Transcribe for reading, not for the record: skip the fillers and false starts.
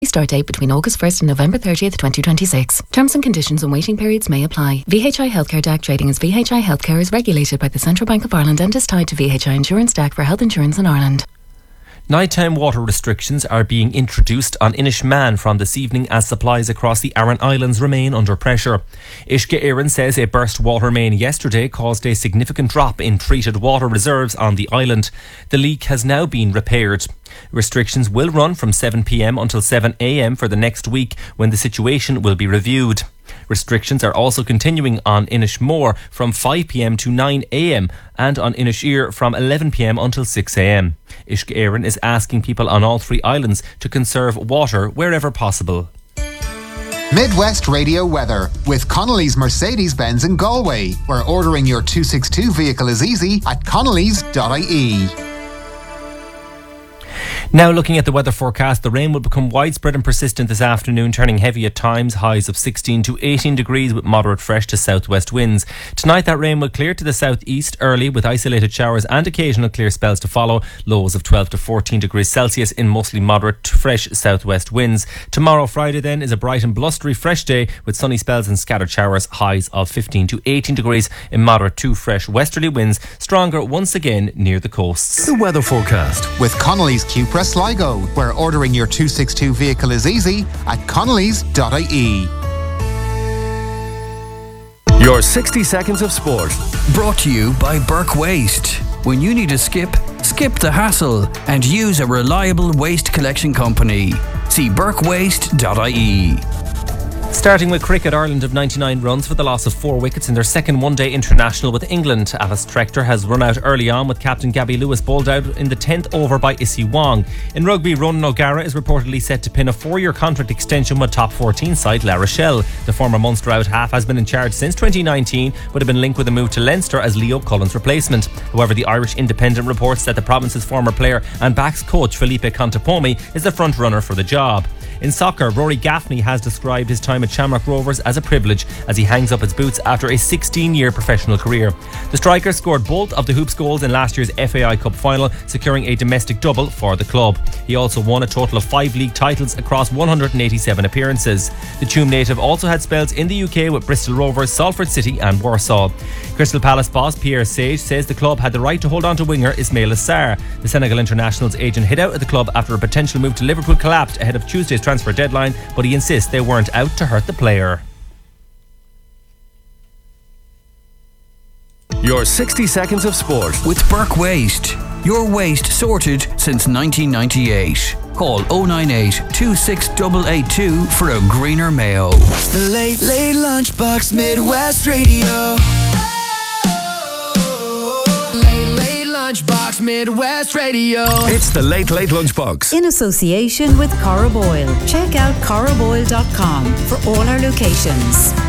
Start date between August 1st and November 30th, 2026. Terms and conditions and waiting periods may apply. VHI Healthcare DAC trading as VHI Healthcare is regulated by the Central Bank of Ireland and is tied to VHI Insurance DAC for health insurance in Ireland. Nighttime water restrictions are being introduced on Inishmaan from this evening as supplies across the Aran Islands remain under pressure. Uisce Éireann says a burst water main yesterday caused a significant drop in treated water reserves on the island. The leak has now been repaired. Restrictions will run from 7 p.m. until 7 a.m. for the next week, when the situation will be reviewed. Restrictions are also continuing on Inishmore from 5 p.m. to 9 a.m. and on Inisheer from 11 p.m. until 6 a.m. Uisce Éireann is asking people on all three islands to conserve water wherever possible. Midwest Radio weather with Connolly's Mercedes-Benz in Galway, where ordering your 262 vehicle is easy at connolly's.ie. Now looking at the weather forecast, the rain will become widespread and persistent this afternoon, turning heavy at times, highs of 16 to 18 degrees with moderate fresh to southwest winds. Tonight that rain will clear to the southeast early with isolated showers and occasional clear spells to follow, lows of 12 to 14 degrees Celsius in mostly moderate to fresh southwest winds. Tomorrow, Friday then, is a bright and blustery fresh day with sunny spells and scattered showers, highs of 15 to 18 degrees in moderate to fresh westerly winds, stronger once again near the coasts. The weather forecast with Connolly's Cupra Sligo, where ordering your 262 vehicle is easy at connolly's.ie. Your 60 seconds of sport, brought to you by Burke Waste. When you need a skip the hassle and use a reliable waste collection company. See burkewaste.ie. Starting with cricket, Ireland have 99 runs for the loss of 4 wickets in their second one-day international with England. Alice Treacher has run out early on with captain Gabby Lewis bowled out in the 10th over by Issy Wong. In rugby, Ronan O'Gara is reportedly set to pin a 4-year contract extension with top 14 side La Rochelle. The former Munster out half has been in charge since 2019, but have been linked with a move to Leinster as Leo Cullen's replacement. However, the Irish Independent reports that the province's former player and backs coach Felipe Contepomi is the front runner for the job. In soccer, Rory Gaffney has described his time at Shamrock Rovers as a privilege as he hangs up his boots after a 16-year professional career. The striker scored both of the Hoops goals in last year's FAI Cup final, securing a domestic double for the club. He also won a total of 5 league titles across 187 appearances. The Tuam native also had spells in the UK with Bristol Rovers, Salford City and Warsaw. Crystal Palace boss Pierre Sage says the club had the right to hold on to winger Ismail Assar. The Senegal international's agent hid out at the club after a potential move to Liverpool collapsed ahead of Tuesday's transfer deadline, but he insists they weren't out to hurt the player. Your 60 seconds of sport with Burke Waste. Your waste sorted since 1998. Call 098 26882 for a greener Mayo. The Late Lunchbox Midwest Radio. Late Lunchbox Midwest Radio. It's the Late Lunchbox. In association with Cora Boyle. Check out coraboyle.com for all our locations.